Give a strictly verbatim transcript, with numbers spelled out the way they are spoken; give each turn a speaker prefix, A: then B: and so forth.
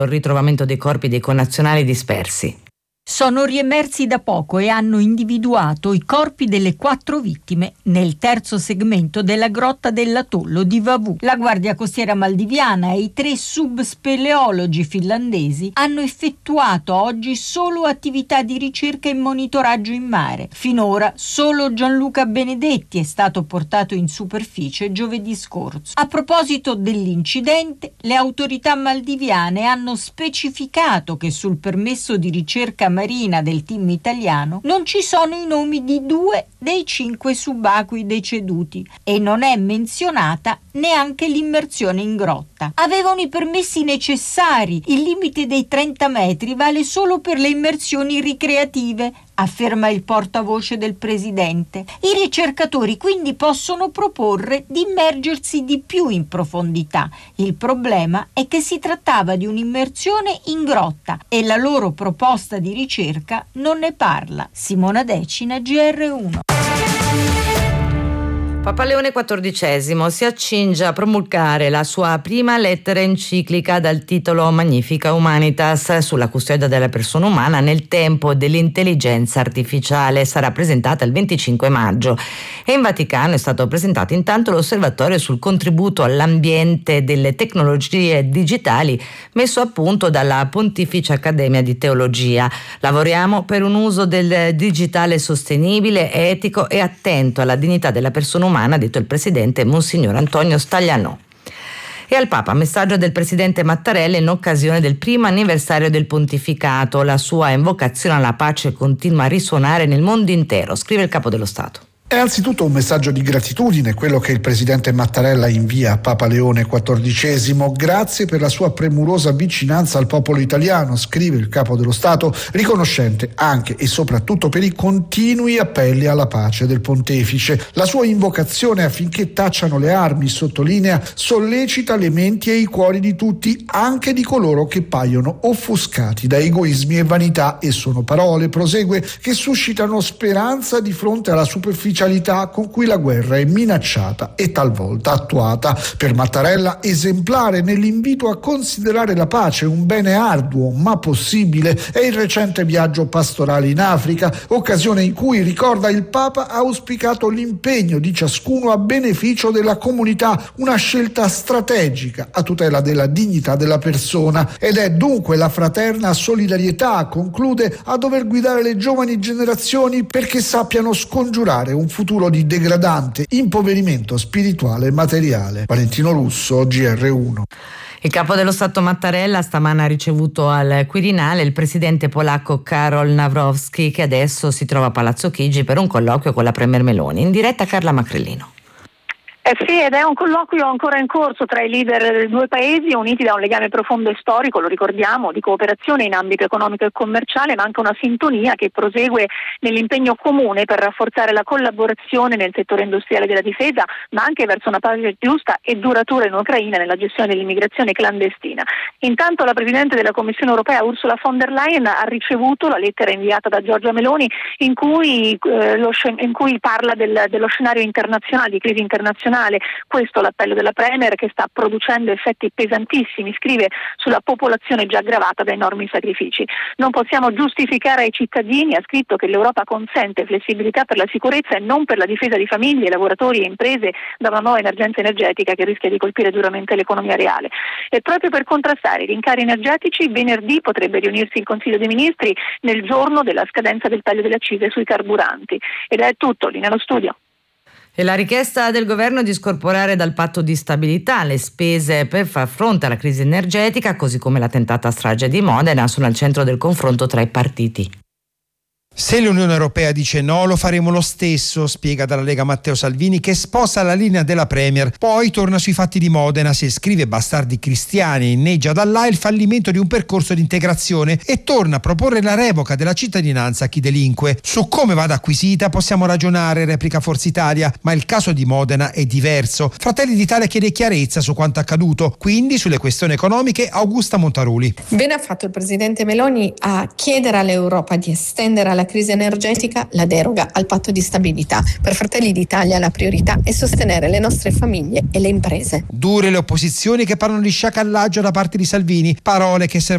A: il ritrovamento dei corpi dei connazionali dispersi.
B: Sono riemersi da poco e hanno individuato i corpi delle quattro vittime nel terzo segmento della grotta dell'atollo di Vavù. La Guardia Costiera maldiviana e i tre subspeleologi finlandesi hanno effettuato oggi solo attività di ricerca e monitoraggio in mare. Finora solo Gianluca Benedetti è stato portato in superficie giovedì scorso. A proposito dell'incidente, le autorità maldiviane hanno specificato che sul permesso di ricerca marina del team italiano non ci sono i nomi di due dei cinque subacquei deceduti e non è menzionata neanche l'immersione in grotta. Avevano i permessi necessari, il limite dei trenta metri vale solo per le immersioni ricreative, afferma il portavoce del presidente. I ricercatori quindi possono proporre di immergersi di più in profondità. Il problema è che si trattava di un'immersione in grotta e la loro proposta di ricerca non ne parla. Simona Decina, G R uno.
A: Papa Leone quattordicesimo si accinge a promulgare la sua prima lettera enciclica dal titolo Magnificat Humanitas sulla custodia della persona umana nel tempo dell'intelligenza artificiale. Sarà presentata il venticinque maggio e in Vaticano è stato presentato intanto l'osservatorio sul contributo all'ambiente delle tecnologie digitali messo a punto dalla Pontificia Accademia di Teologia. Lavoriamo per un uso del digitale sostenibile, etico e attento alla dignità della persona umana, ha detto il presidente Monsignor Antonio Staglianò. E al Papa messaggio del presidente Mattarella in occasione del primo anniversario del pontificato. La sua invocazione alla pace continua a risuonare nel mondo intero, scrive il Capo dello Stato.
C: È anzitutto un messaggio di gratitudine quello che il presidente Mattarella invia a Papa Leone quattordicesimo. Grazie per la sua premurosa vicinanza al popolo italiano, scrive il Capo dello Stato, riconoscente anche e soprattutto per i continui appelli alla pace del pontefice. La sua invocazione affinché tacciano le armi, sottolinea, sollecita le menti e i cuori di tutti, anche di coloro che paiono offuscati da egoismi e vanità, e sono parole, prosegue, che suscitano speranza di fronte alla superficialità con cui la guerra è minacciata e talvolta attuata. Per Mattarella esemplare nell'invito a considerare la pace un bene arduo ma possibile è il recente viaggio pastorale in Africa, occasione in cui, ricorda il Papa, ha auspicato l'impegno di ciascuno a beneficio della comunità, una scelta strategica a tutela della dignità della persona, ed è dunque la fraterna solidarietà, conclude, a dover guidare le giovani generazioni perché sappiano scongiurare un futuro di degradante impoverimento spirituale e materiale. Valentino Russo, G R uno.
A: Il Capo dello Stato Mattarella stamane ha ricevuto al Quirinale il presidente polacco Karol Nawrocki, che adesso si trova a Palazzo Chigi per un colloquio con la premier Meloni. In diretta Carla Macrellino.
D: Eh sì, ed è un colloquio ancora in corso tra i leader dei due paesi, uniti da un legame profondo e storico, lo ricordiamo, di cooperazione in ambito economico e commerciale, ma anche una sintonia che prosegue nell'impegno comune per rafforzare la collaborazione nel settore industriale della difesa, ma anche verso una pace giusta e duratura in Ucraina nella gestione dell'immigrazione clandestina. Intanto la Presidente della Commissione europea Ursula von der Leyen ha ricevuto la lettera inviata da Giorgia Meloni in cui, eh, lo, in cui parla del, dello scenario internazionale, di crisi internazionale. Questo è l'appello della Premier, che sta producendo effetti pesantissimi, scrive, sulla popolazione già aggravata da enormi sacrifici. Non possiamo giustificare ai cittadini, ha scritto, che l'Europa consente flessibilità per la sicurezza e non per la difesa di famiglie, lavoratori e imprese da una nuova emergenza energetica che rischia di colpire duramente l'economia reale. E proprio per contrastare i rincari energetici, venerdì potrebbe riunirsi il Consiglio dei Ministri nel giorno della scadenza del taglio delle accise sui carburanti. Ed è tutto, linea allo studio.
A: E la richiesta del governo di scorporare dal patto di stabilità le spese per far fronte alla crisi energetica, così come la tentata strage di Modena, sono al centro del confronto tra i partiti.
E: Se l'Unione Europea dice no, lo faremo lo stesso, spiega dalla Lega Matteo Salvini, che sposa la linea della Premier. Poi torna sui fatti di Modena, se scrive bastardi cristiani e inneggia da là il fallimento di un percorso di integrazione e torna a proporre la revoca della cittadinanza a chi delinque. Su come vada acquisita possiamo ragionare, replica Forza Italia, ma il caso di Modena è diverso. Fratelli d'Italia chiede chiarezza su quanto accaduto, quindi sulle questioni economiche Augusta Montaruli.
F: Bene ha fatto il presidente Meloni a chiedere all'Europa di estendere alla crisi energetica la deroga al patto di stabilità. Per Fratelli d'Italia la priorità è sostenere le nostre famiglie e le imprese.
E: Dure le opposizioni che parlano di sciacallaggio da parte di Salvini, parole che servono